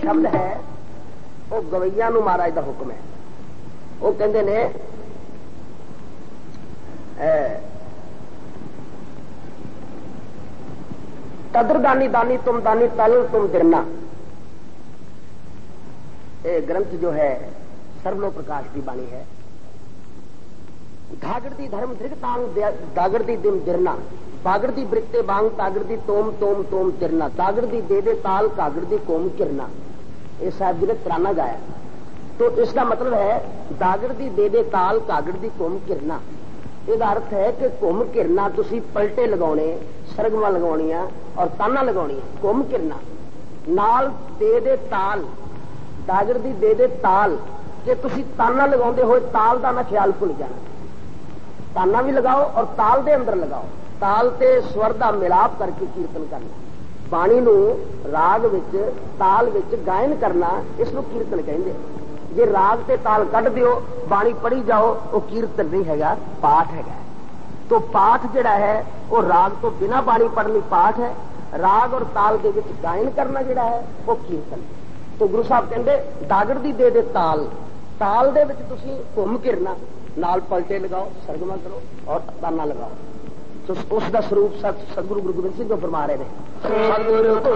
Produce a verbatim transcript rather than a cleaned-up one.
शब्द है वो गवैया नूं महाराज दा हुक्म है। वो कहंदे ने तदर दानी दानी तुम दानी तल तुम दिरना। ये ग्रंथ जो है सर्वलो प्रकाश की बाणी है। घागड़ती धर्म दृग तांग दागड़ती दिम दिरना, बागड़ती बृत्ते बांग तागड़ती तोम तोम तोम तिरना, दागड़ती दे दे ताल कागड़ती कोम किरना। ये साहब जी ने तराना गाया। तो इसका मतलब है दागड़ती दे दे ताल कागड़ती कोम किरना। ਇਹਦਾ अर्थ है कि घुम घिरना तुसी पलटे लगाने, सरगमा लगाउणियां और ताना लगाउणियां। घुम घिरना नाल दे दे ताल, दागड़ दी दे दे ताल कि तुसी ताना लगाउंदे होए ताल दा ना ख्याल भुल जाना। ताना भी लगाओ और ताल दे अंदर लगाओ। ताल ते स्वर दा मिलाप करके कीर्तन करना। बाणी नूं राग विच ताल विच गायन करना, इसनूं कीर्तन कहिंदे। जे राग ते ताल कढ़ दिओ, बाणी पढ़ी जाओ, वो कीर्तन नहीं हैगा, पाठ हैगा। तो पाठ जिहड़ा है वो राग तो बिना बाणी पढ़नी पाठ है, राग और ताल दे विच गायन करना जिहड़ा है वो कीर्तन। तो गुरु साहब कहंदे दागड़ दी दे दे ताल, ताल दे विच तुसीं घुम घिरना, नाल पलटे लगाओ, सरगमा करो और ताना लगाओ। तो उसका स्वरूप सतगुरु गुरु गोबिंद सिंह जो फरमा रहे हैं।